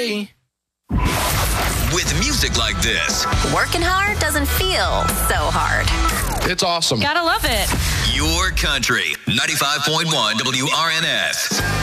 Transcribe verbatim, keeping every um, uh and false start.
With music like this, working hard doesn't feel so hard. It's awesome. Gotta love it. Your country, ninety-five point one W R N S.